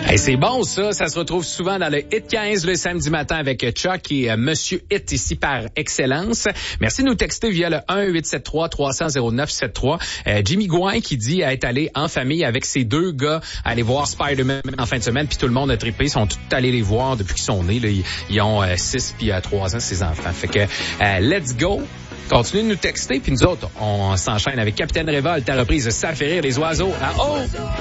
Hey, c'est bon, ça. Ça se retrouve souvent dans le Hit 15 le samedi matin avec Chuck et Monsieur Hit ici par excellence. Merci de nous texter via le 1-873-300-0973. Jimmy Gouin qui dit être allé en famille avec ses deux gars aller voir Spider-Man en fin de semaine, puis tout le monde a trippé. Ils sont tous allés les voir depuis qu'ils sont nés. Là. Ils ont 6 puis 3 ans, ces enfants. Fait que let's go. Continuez de nous texter, puis nous autres, on s'enchaîne avec Capitaine Révolte, à reprise Ça fait rire les oiseaux. Ah, oh!